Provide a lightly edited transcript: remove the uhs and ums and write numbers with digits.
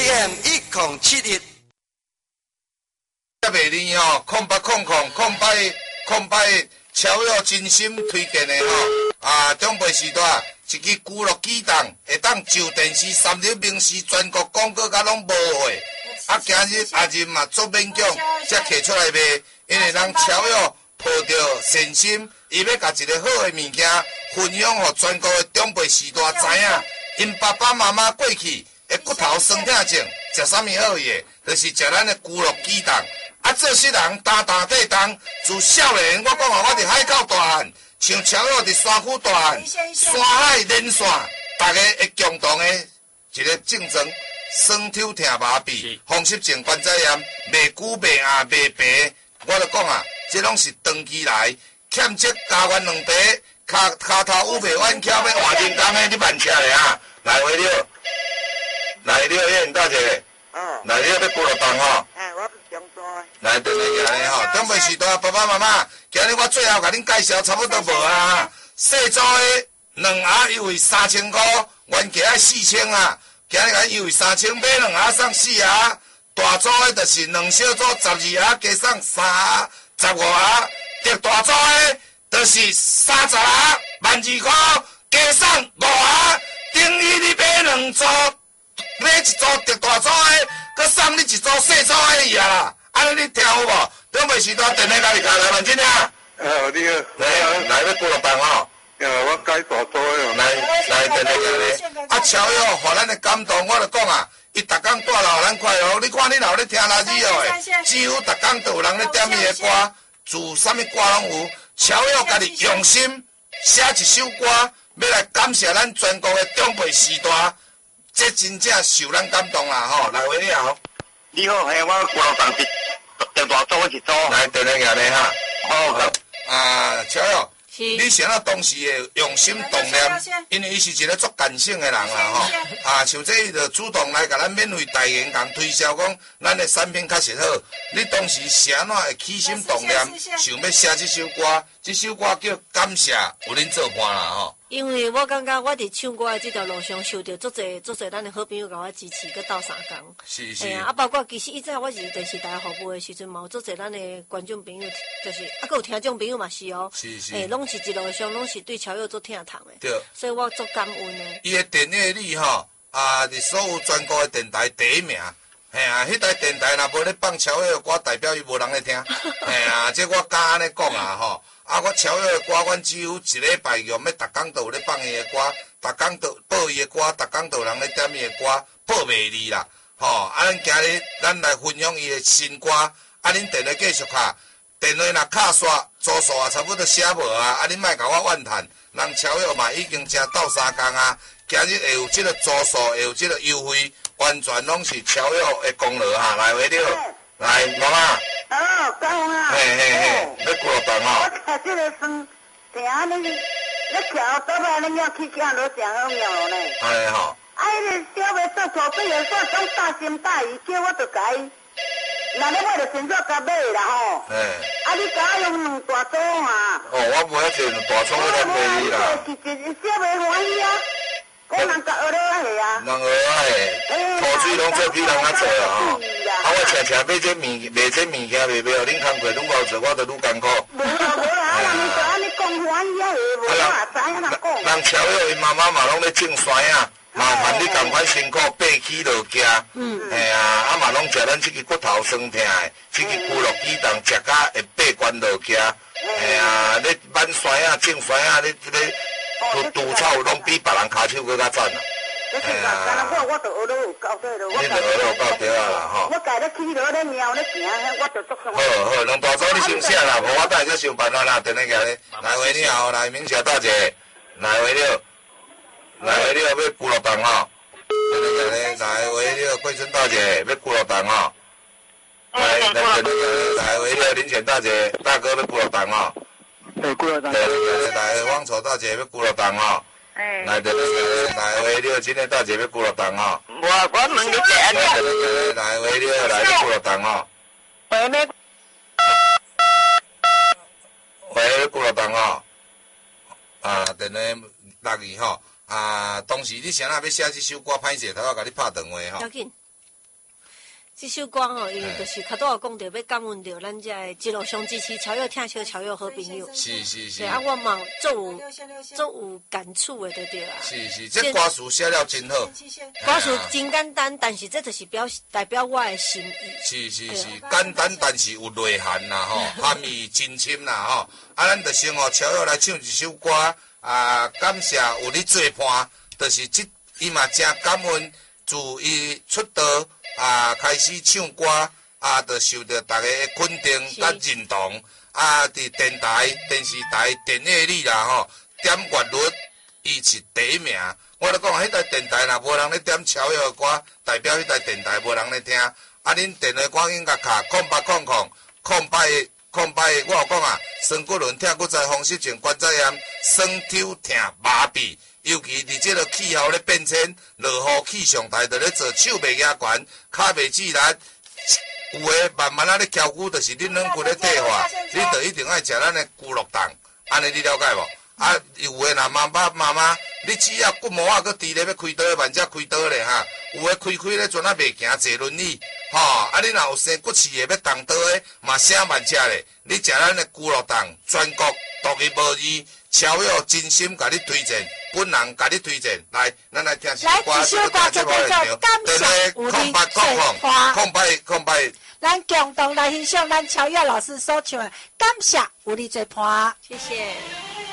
AM 1071。 这卖呢吼，0800超越真心推荐的吼，中北时代一支俱乐机动，会当就电视三立明视全国广告甲拢无货。今日阿仁嘛做勉强，才摕出来卖，因为人超越抱着善心，伊要甲一个好的物件分享予全国的中北时代知影，因爸爸妈妈过去的骨头酸痛症，食啥物好嘢，就是食咱的俱乐机动。做世人担地动，自少年我讲我伫海口大汉，像超越伫山区大汉，山海连线，大家会共同的一个竞争。酸痛痛麻痹、风湿症、关节炎，袂久袂硬袂白，我就讲这拢是长期来欠这家园两白，骹头有袂弯翘，要换人工的，你慢车咧来回了，来了，燕大姐，来了要几落档吼？ 我是上大。 来，等下来吼，中北时代爸爸妈妈，今日我最后甲恁介绍差不多无啊。细组的两盒优惠3000块，原价爱4000啊。今日甲优惠3000，买两盒送4盒。大组的就是两小组12盒，加送3盒15盒。特大组的就是30盒12000块，加送5盒。等于你买两组，买一组特大组的，佮送你一组细组的伊啦。安尼你听有无？中北时代电话甲你开来问真啊。 你好。 来要几落档吼？ 我改大组的。 来电话甲你。超越互咱的感动，我就讲伊逐工带老咱快乐。你看你老咧听垃圾哦的，几乎逐工都有人咧点伊的歌，自啥物歌拢有。超越家己用心写一首歌，要来感谢咱全国的中北时代，这真正受咱感动啦吼！来喂你好。 你好，我过来当电大组我一组。 来电话甲你哈。好。超越。你想到当时的用心动念，因为伊是一个足感性的人啦吼，像这伊就主动来甲咱免费代言，共推销讲咱的产品确实好。你当时是安怎会起心动念，想要写这首歌？这首歌叫感谢有恁做伴啦吼。 因为我感觉我伫唱歌的这条路上，受到足侪咱的好朋友甲我支持，佮斗相共。 是。 包括其实以前我是电视台服务的时阵嘛，有足侪咱的观众朋友，就是佮有听众朋友嘛是哦。 是。 拢是一路上拢是对超越足疼痛的。 对。 所以我足感恩的。 伊的电乐里吼，伫所有全国的电台第一名。迄台电台若无咧放超越的歌，代表伊无人咧听。这我敢安尼讲吼。我超越的歌，阮只有一礼拜用，要逐工都有咧放伊的歌，逐工都报伊的歌，逐工都有人咧点伊的歌，报袂离啦。咱今日咱来分享伊的新歌，恁电话继续卡，电话若卡煞，组数差不多写无恁莫甲我怨叹，人超越嘛已经正斗3工今日会有这个组数，会有这个优惠，完全拢是超越的功劳来回了，来妈妈。 讲要几落档我吃这个酸，听你徛倒来，恁要去讲落上好妙呢。 吼。 迄个小妹做错对个，煞总大心大意，叫我着甲伊，那你我着先做甲买啦吼。你甲我用两大组我无遐济大组咧买你啦。 是小妹欢喜讲人甲学了下人学下，土水拢做比人做我常常买这卖这物件卖互恁工课愈好做，我着愈艰苦。 无啦，人就安尼讲欢喜无啦，知影人讲。 人超越因妈妈嘛拢咧种酸麻烦你赶快辛苦爬起落行。嘛拢食咱这个骨头酸痛的，这个骨落机动食甲会爬悬落行。你挽酸种酸你这个除草拢比别人骹手搁较赞啦。 我着学了有够对咯。 你着学了有够对啦吼。 我家咧起落咧猫咧行，我着足爽。 好，两大组你先写啦，无我等下再想办法啦。电话甲你，来喂你好，来明霞大姐，来喂了，要几落档吼？电话甲你，来喂了，桂春大姐要几落档吼？来喂了，林泉大姐，大哥要几落档吼？ 几落档？ 来汪丑大姐要几落档吼？来喂了，今天大姐要几落档吼？ 我问你第来喂了，来要几落档吼？ 喂咩？ 喂，几落档吼？电话6二吼。当时你谁要写这首歌，歹势头仔甲你拍电话吼。 要紧。 这首歌吼，因为就是较多有讲到要感恩到咱这一路上支持超越听笑超越好朋友。 是。 对啊，我嘛做有感触的，对啊。 是，这歌词写了真好。 歌词真简单，但是这就是代表我的心意。 是，简单但是有内涵啦吼，含义真深啦吼。啊，咱就先超越来唱一首歌啊，感谢有你做伴，就是伊嘛真感恩，自伊出道啊开始唱歌啊，就受到大家的肯定甲认同啊，伫电台、电视台、电影里啦吼，点阅率伊是第一名。我咧讲，迄台电台若无人咧点超越的歌，代表迄台电台无人咧听。啊，恁电话赶紧甲卡0800，我有讲啊，酸骨轮痛，骨在风湿症、关节炎、酸抽痛、麻痹，尤其伫这个气候咧变迁，落雨气上台，就咧做手袂压悬，骹袂自然。有诶慢慢啊咧翘骨，就是恁软骨咧退化，你就一定爱食咱诶骨肉冻，安尼你了解无？啊，有诶若妈，你只要骨膜啊，佮伫咧要开刀，万只开刀咧哈，有诶开咧阵啊袂行，坐轮椅。吼，啊！你若有生骨刺的要动刀的，嘛省万只咧。你食咱的骨肉冻，全国独一无二，超越真心甲你推荐，本人甲你推荐。来，咱来听一首歌， 这个叫做感谢有你空白。 咱共同来欣赏咱超越老师所唱的《感谢有你做伴》。 谢谢。